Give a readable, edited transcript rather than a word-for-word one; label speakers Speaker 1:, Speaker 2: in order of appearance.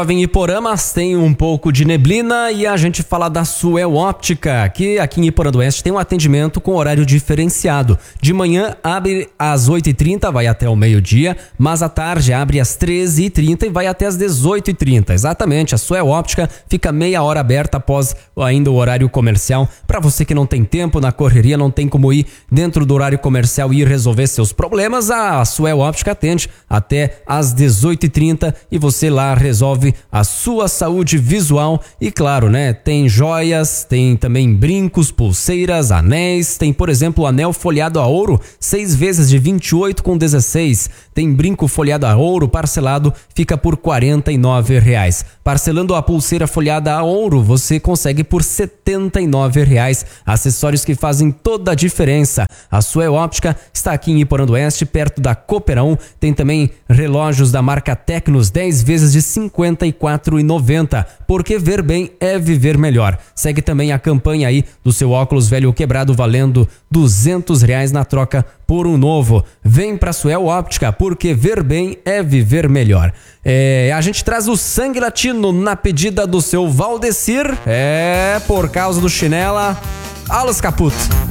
Speaker 1: Em Iporã, mas tem um pouco de neblina e a gente fala da Suel Óptica, que aqui em Iporã do Oeste tem um atendimento com horário diferenciado. De manhã abre às 8h30, vai até o meio-dia, mas à tarde abre às 13h30 e vai até às 18h30. Exatamente, a Suel Óptica fica meia hora aberta após ainda o horário comercial. Para você que não tem tempo na correria, não tem como ir dentro do horário comercial e resolver seus problemas, a Suel Óptica atende até às 18h30 e você lá resolve a sua saúde visual e claro, né, tem joias, tem também brincos, pulseiras, anéis, tem por exemplo o anel folheado a ouro, 6 vezes de 28,16, tem brinco folheado a ouro parcelado, fica por R$49. Parcelando a pulseira folhada a ouro, você consegue por R$79, acessórios que fazem toda a diferença. A Suel Óptica está aqui em Iporã do Oeste, perto da Cooperão, tem também relógios da marca Tecnos, 10 vezes de R$54,90, porque ver bem é viver melhor. Segue também a campanha aí do seu óculos velho quebrado valendo R$200 na troca por um novo. Vem pra Suel Óptica, porque ver bem é viver melhor. A gente traz o Sangue Latino na pedida do seu Valdecir, por causa do Chinela. Alas Caputo.